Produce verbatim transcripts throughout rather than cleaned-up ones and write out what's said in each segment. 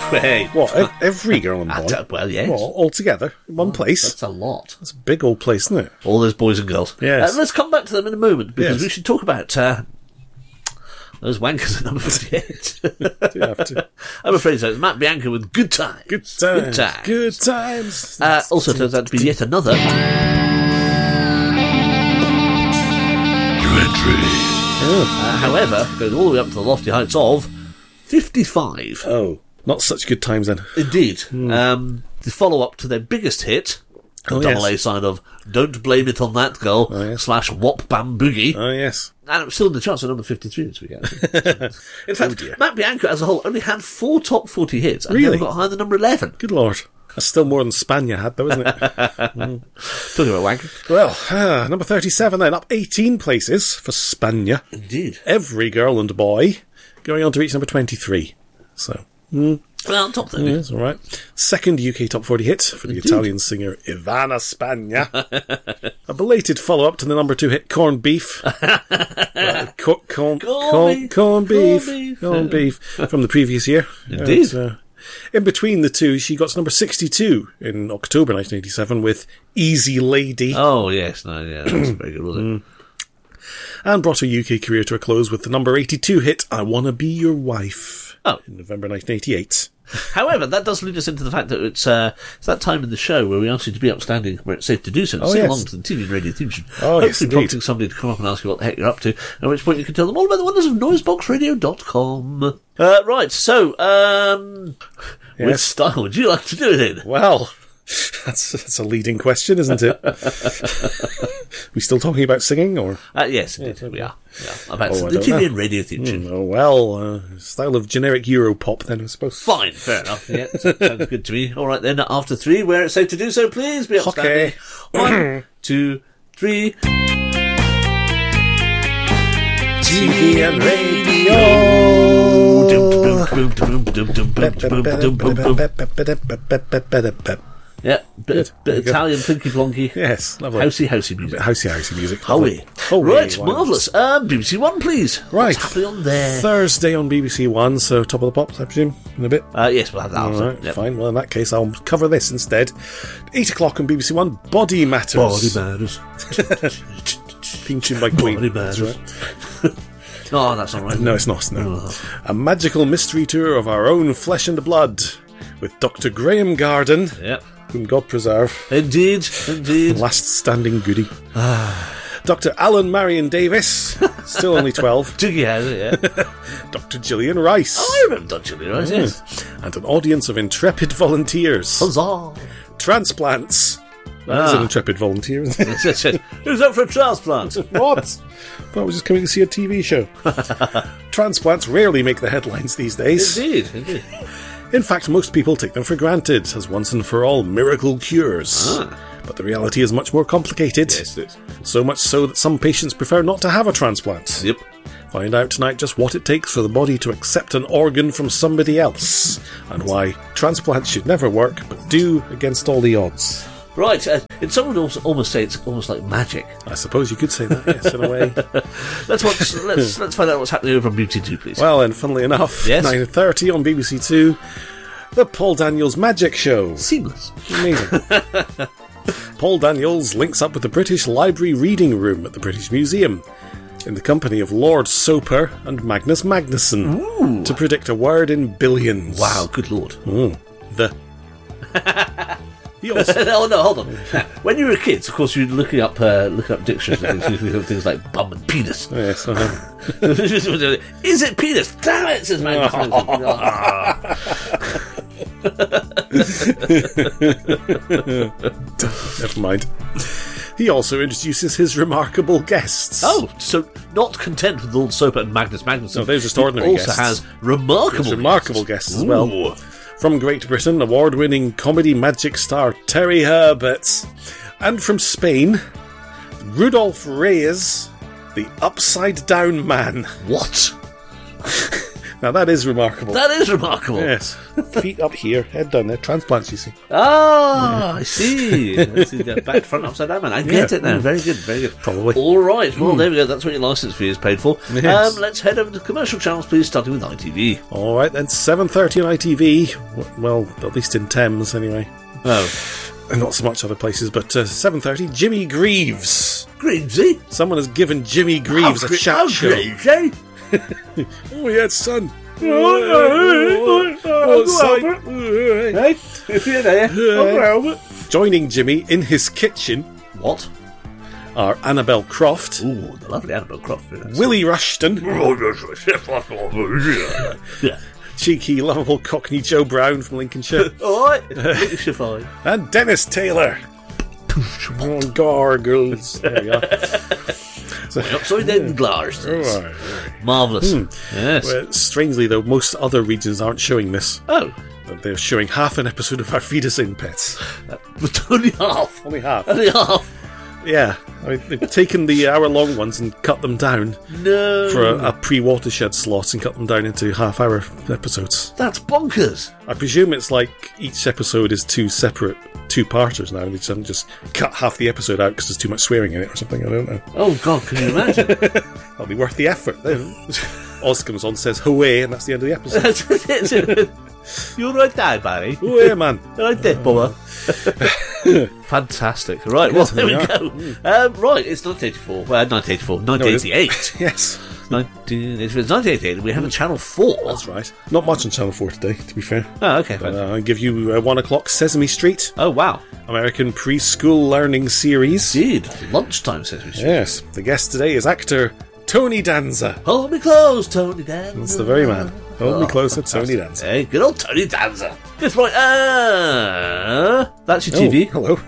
Hey. What, ev- every girl and boy? Well, yes. What, all together in one place? That's a lot. That's a big old place, isn't it? All those boys and girls. Yes. Uh, let's come back to them in a moment, because Yes. we should talk about uh, those wankers at number fifty-eight. Do you have to? I'm afraid so. It's Matt Bianco with Good Times. Good times. Good Times. Good times. Uh, also turns out to be yet another... Uh, however, goes all the way up to the lofty heights of fifty-five. Oh, not such good times then. Indeed. Um, the follow-up to their biggest hit, the Oh, double yes. A side of Don't Blame It on That Girl, Oh, yes. slash Wop Bam Boogie. Oh, yes. And it was still in the charts at number fifty-three this week, actually. In fact, Oh, dear. Matt Bianco as a whole only had four top forty hits and Really? never got higher than number eleven. Good lord. That's still more than Spania had, though, isn't it? Talking about wanker. Well, uh, number thirty-seven then, up eighteen places for Spania. Indeed. Every girl and boy going on to reach number twenty-three. So, mm, Well, top thirty. yeah, that's all right. Second U K top forty hit for the Indeed. Italian singer Ivana Spagna. A belated follow-up to the number two hit Corned Beef. uh, co- corn, Corned corn, beef. corned beef. Corned beef. Corned beef. From the previous year. Indeed. And, uh, in between the two, she got to number sixty-two in October nineteen eighty-seven with Easy Lady. Oh, yes. No, yeah, that was very good, wasn't it? And brought her U K career to a close with the number eighty-two hit I Wanna Be Your Wife. Oh. In November nineteen eighty-eight. However, that does lead us into the fact that it's, uh, it's that time in the show where we ask you to be upstanding where it's safe to do so. Oh, Sing yes. along to the T V and radio theme tune. Oh, yes, Hopefully indeed. prompting somebody to come up and ask you what the heck you're up to, at which point you can tell them all about the wonders of noisebox radio dot com. Uh, right, so, um, with Yes. style, would you like to do it in? Well, that's, that's a leading question, isn't it? We still talking about singing, or? Uh, yes, indeed, we are. Yeah, about Oh, I the don't T V know. and radio theme tune. Hmm, oh, well, uh, style of generic Europop then, I suppose. Fine, fair enough. Yeah, that sounds good to me. All right then, after three, where it's safe to do so, please be upstanding. One, two, three. T V and radio. Yeah, bit, Good. bit There you go. Italian plinky plonky. Yes, lovely. Housey, housey music. Housey, housey music. Howie. Howie. Right, Why marvellous. Um, B B C One, please. Right. What's happening on there? Thursday on B B C One, so Top of the Pops, I presume, in a bit. Uh, yes, we'll have that All after. right, Yep. fine. Well, in that case, I'll cover this instead. Eight o'clock on B B C One, Body Matters. Body matters. Being tuned by Queen. Body That's matters. right. No, that's not right. No, it's not. No. Oh. A magical mystery tour of our own flesh and blood with Doctor Graham Garden, Yep. whom God preserve, Indeed, indeed. last standing goody. Doctor Alan Marion Davis, still only twelve. Diggy has it, yeah. Doctor Gillian Rice. Oh, I remember Doctor Lee, right? Yes. And an audience of intrepid volunteers. Huzzah. Transplants. That is Ah. an intrepid volunteer, isn't it? Who's up for a transplant? What? I was just coming to see a T V show. Transplants rarely make the headlines these days. Indeed, indeed. In fact, most people take them for granted as once and for all miracle cures. Ah. But the reality is much more complicated. Yes, it is. So much so that some patients prefer not to have a transplant. Yep. Find out tonight just what it takes for the body to accept an organ from somebody else, and why transplants should never work, but do against all the odds. Right, uh, and some would also almost say it's almost like magic. I suppose you could say that, yes, in a way. Let's watch, let's let's find out what's happening over on B B C Two, please. Well, and funnily enough, Yes? nine thirty on B B C Two, the Paul Daniels Magic Show. Seamless. Amazing. Paul Daniels links up with the British Library Reading Room at the British Museum in the company of Lord Soper and Magnus Magnusson Ooh. to predict a word in billions. Wow, good lord. Mm. The. He also, Oh no, hold on. Now, when you were kids, of course, you were looking up uh, looking up dictionaries and things, looking up things like bum and penis. yes, uh-huh. Is it penis? Damn it, says Magnus. Never mind. He also introduces his remarkable guests. Oh, so not content with Lord Soper and Magnus Magnusson. No, they're just he ordinary also guests. has remarkable There's remarkable guests as well. Ooh. From Great Britain, award-winning comedy magic star Terry Herbert. And from Spain, Rudolf Reyes, the Upside Down Man. What? Now that is remarkable. That is remarkable. Yes. Feet up here, head down there. Transplants, you see. Ah, I see. I see that back, front, upside down, man. I get Yeah. it now. Very good, very good. Probably. All right. Well, there we go. That's what your license fee is paid for. Yes. Um, let's head over to commercial channels, please, starting with I T V. All right, then seven thirty on I T V. Well, at least in Thames, anyway. Oh. And not so much other places, but uh, seven thirty, Jimmy Greaves. Greavesy. Someone has given Jimmy Greaves a chat show. Greavesy. Oh, yeah, son. Oh, son. Hey, if you're there. Oh, Joining Jimmy in his kitchen what? are Annabelle Croft, Ooh, the lovely Annabelle Croft. Willie Rushton, Yeah. cheeky, lovable Cockney Joe Brown from Lincolnshire, All right. It's fine. and Dennis Taylor. Oh, gargles. There we go. Upside down glass. Right. Marvellous. Hmm. Yes. Well, strangely, though, most other regions aren't showing this. Oh. They're showing half an episode of Our Feed Us In Pets. But only half. Only half. Only half. Yeah. I mean, they've taken the hour-long ones and cut them down No. for a, a pre-watershed slot and cut them down into half-hour episodes. That's bonkers. I presume it's like each episode is two separate two-parters now. They just haven't just cut half the episode out because there's too much swearing in it or something. I don't know. Oh, God, can you imagine? That'll be worth the effort then. Oz comes on, says "Hooray," and that's the end of the episode. You're right there, Barry. Hooray, man. Right there, Bubba. Fantastic. Right, well, there we Yeah. go. Um, right, it's nineteen eighty-four. Well, nineteen eighty-four. nineteen eighty-eight. Yes. nineteen eighty-four. It's nineteen eighty-eight. We have a Channel four. That's right. Not much on Channel four today, to be fair. Oh, okay. But, uh, I'll give you uh, one o'clock Sesame Street, Oh, wow. American preschool learning series. Indeed. Lunchtime, says we should. Yes. The guest today is actor Tony Danza. Hold me close, Tony Danza. That's the very man. Hold me Oh, closer, fantastic. Tony Danza. Hey, good old Tony Danza. That's right. Uh, that's your T V. Oh, hello.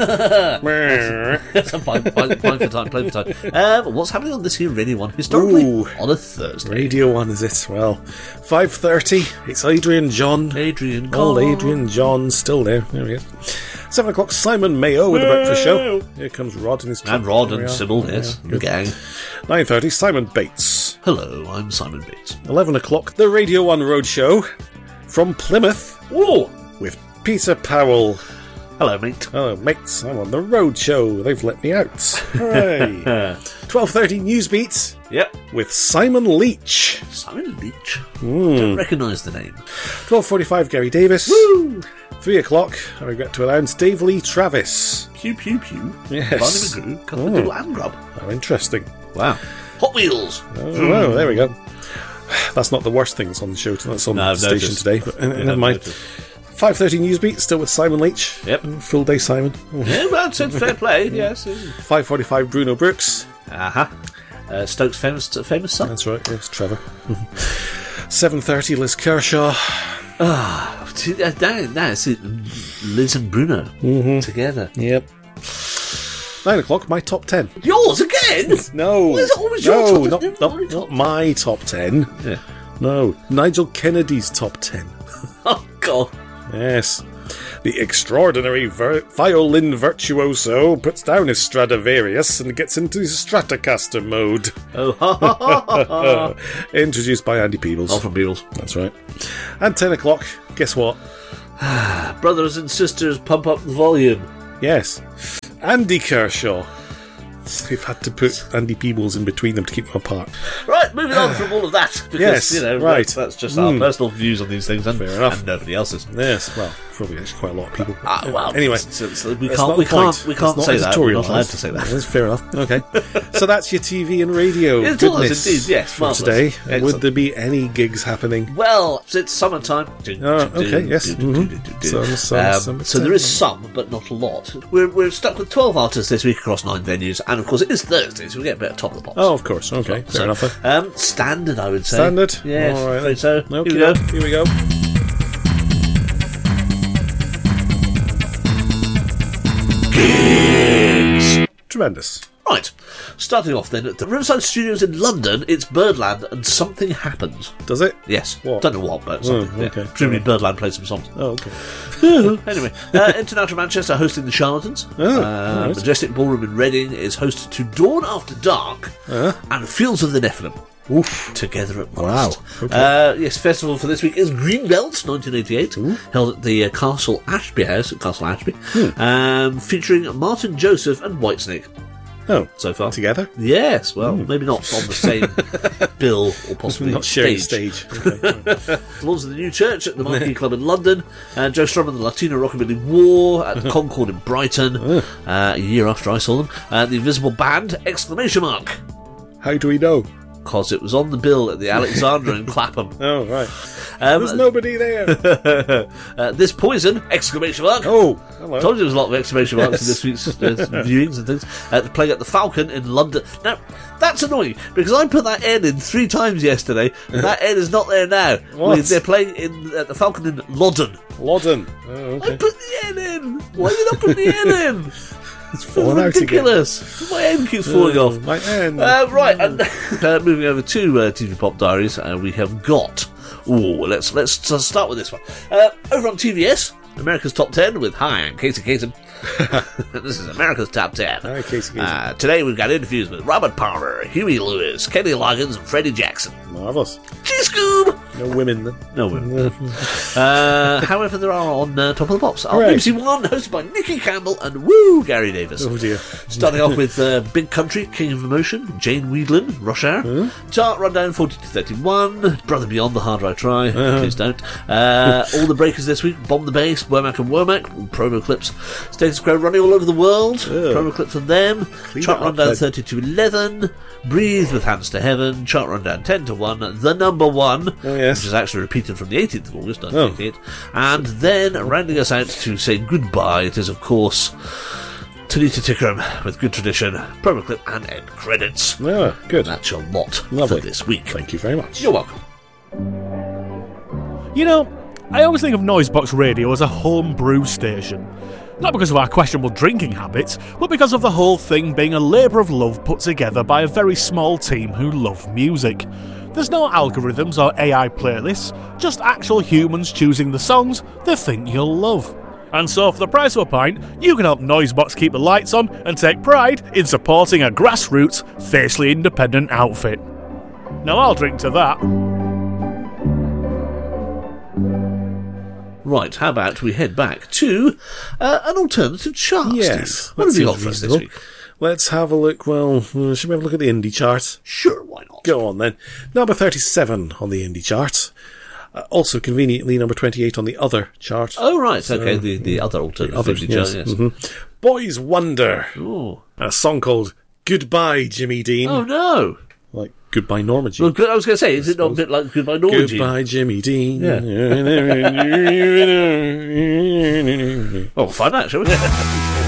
That's a fine, fine, fine for time, play for time. Um, what's happening on this here Radio one historically Ooh. on a Thursday? Radio one, is it? Well, five thirty. It's Adrian John. Adrian, Old Cole. Adrian John, still there. There we go. Seven o'clock, Simon Mayo with the breakfast show. Here comes Rod and his and Rod There we and are. Sybil, Yeah, yes, the good. gang. Nine thirty, Simon Bates. Hello, I'm Simon Bates. Eleven o'clock, the Radio One Roadshow from Plymouth Whoa! with Peter Powell. Hello, mate. Hello, mates. I'm on the Roadshow. They've let me out. Hey. Twelve thirty, Newsbeat Yep. with Simon Leach. Simon Leach. Hmm. Don't recognise the name. Twelve forty-five, Gary Davis. Woo! Three o'clock, I regret to announce Dave Lee Travis. Pew pew pew. Yes. Barney McGrew, Cockapoo and Grub. How interesting. Wow. Hot Wheels. Oh, wow, there we go. That's not the worst things on the show. That's on No, the I've station noticed. today. But uh, Yeah, never I've mind. noticed. Five thirty Newsbeat, still with Simon Leach. Yep. Full day Simon. Yeah, that's it. Fair play. Yes. Five forty-five Bruno Brooks. Uh-huh. Uh Stokes' famous famous son. That's right. Yes, Trevor. Seven thirty Liz Kershaw. See, uh, now, now it's Liz and Bruno Mm-hmm. together. Yep. Nine o'clock. My top ten. Yours again? No. Why is it always your no, top? not, It's not, never my top. not my top ten. Yeah. No, Nigel Kennedy's top ten. Oh God. Yes. The extraordinary vir- violin virtuoso puts down his Stradivarius and gets into his Stratocaster mode. Oh, ha, ha, ha, ha, ha. Introduced by Andy Peebles. All from Beatles. That's right. And ten o'clock, guess what? Brothers and sisters, pump up the volume. Yes. Andy Kershaw. We've had to put Andy Peebles in between them to keep them apart. Right, moving on from all of that. Because, Yes, you know, right. that's, that's just our Mm. personal views on these things and, Fair enough. and nobody else's. Yes, well, probably actually quite a lot of people. Ah, well, anyway. so, so we That's can't, not we the point. can't, we It's can't not say that. We're not editorialised. allowed to say that. That's fair enough. Okay. So that's your T V and radio It was goodness indeed, yes, for marvellous. today. Excellent. Would there be any gigs happening? Well, it's summertime. Oh, okay, yes. Mhm. Some, some, Um, some- so there is some, but not a lot. We're, we're stuck with twelve artists this week across nine venues, and of course it is Thursday, so we get a bit of top of the pops. Oh, of course. Okay, fair So, enough. then. Um, standard, I would say. Standard? Yes. All right, I then. think so. Okay, Here we go. Here we go. Tremendous. Right. Starting off then, at the Riverside Studios in London, it's Birdland, and something happens. Does it? Yes. What? Don't know what, but something. Oh, yeah. okay. Presumably Birdland plays some songs. Oh, okay. Anyway, uh, International Manchester hosting the Charlatans. Oh, uh, right. Majestic Ballroom in Reading is hosted to Dawn After Dark Uh-huh. and Fields of the Nephilim. Oof. Together at Wow. last. Okay. Uh, yes, festival for this week is Greenbelt nineteen eighty-eight, held at the uh, Castle Ashby House at Castle Ashby, Hmm. um, featuring Martin Joseph and Whitesnake. Oh, So far. together? Yes, well, maybe not on the same bill or possibly Not sharing stage. stage. Okay. Lords of the New Church at the Marquee Club in London, uh, Joe Strum and the Latino Rockabilly War at the Concord in Brighton, uh, a year after I saw them, uh, the Invisible Band, exclamation mark, How do we know? because it was on the bill at the Alexandra in Clapham. Oh, right. Um, There's nobody there. uh, This Poison, exclamation mark. Oh, hello. Told you there was a lot of exclamation marks Yes. in this week's uh, viewings and things. Uh, they're playing at the Falcon in London. Now, that's annoying, because I put that N in three times yesterday, and that N is not there now. What? They're playing in at the Falcon in Loddon. Loddon. Oh, I okay. put the N in! Why did I put the N in? It's fallen out again. Ridiculous! My N keeps falling Oh, off. my N. Uh, right, and uh, moving over to uh, T V Pop Diaries, uh, we have got. Ooh, let's let's uh, start with this one. Uh, over on T V S, America's Top ten with Hi, I'm Casey Kasem. This is America's Top ten. Hi, Casey Kasem. Uh, today we've got interviews with Robert Palmer, Huey Lewis, Kenny Loggins, and Freddie Jackson. Marvellous. G-Scoob! No women then. No women. uh, however, there are on uh, Top of the Pops. On Hooray. B B C One, hosted by Nicky Campbell and woo, Gary Davis. Oh dear. Starting off with uh, Big Country, King of Emotion, Jane Weedlin, Rush Hour. Chart rundown forty to thirty-one, Brother Beyond, The Harder I Try, please don't. Uh, all the breakers this week, Bomb the Bass, Womack and Womack, promo clips. Status Quo running all over the world, promo clips of them. Clean Chart it up, rundown then. thirty to eleven, Breathe with Hands to Heaven, chart rundown ten to one, The Number One, Oh, yes. which is actually repeated from the eighteenth of August, nineteen eighty-eight. And then, rounding us out to say goodbye, it is, of course, Tanita Tickram with Good Tradition, promo clip and end credits. Oh, good. That's your lot Lovely. for this week. Thank you very much. You're welcome. You know, I always think of Noisebox Radio as a homebrew station. Not because of our questionable drinking habits, but because of the whole thing being a labour of love put together by a very small team who love music. There's no algorithms or A I playlists, just actual humans choosing the songs they think you'll love. And so for the price of a pint, you can help Noisebox keep the lights on and take pride in supporting a grassroots, fiercely independent outfit. Now I'll drink to that. Right, how about we head back to uh, an alternative chart? Yes. Steve? What have that you got seems for us this reasonable. week? Let's have a look. Well, uh, should we have a look at the indie chart? Sure, why not? Go on then. Number thirty-seven on the indie chart. Uh, also conveniently number twenty-eight on the other chart. Oh, right, okay, the, the other alternative Other, indie yes. chart, yes. Mhm. Boys Wonder. Ooh. A song called Goodbye, Jimmy Dean. Oh, no. Like Goodbye, Norma Jean. Well, good, I was going to say, is it not a bit like Goodbye Norma Jean? Goodbye, Jimmy Dean. Yeah. Oh, we'll find out, shall we?